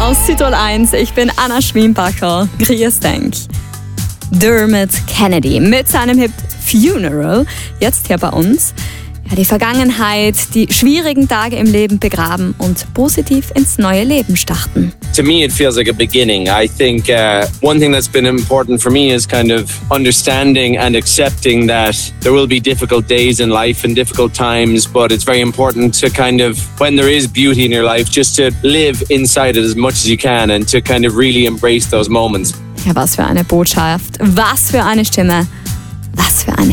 aus Südtirol 1. Ich bin Anna Schwienbacher. Grüß dich. Dermot Kennedy mit seinem Hit Funeral. Jetzt hier bei uns. Ja, die Vergangenheit, die schwierigen Tage im Leben begraben und positiv ins neue Leben starten. To me, it feels like a beginning. I think one thing that's been important for me is kind of understanding and accepting that there will be difficult days in life and difficult times, but it's very important to kind of, when there is beauty in your life, just to live inside it as much as you can and to kind of really embrace those moments. Ja, was für eine Botschaft, was für eine Stimme, was für eine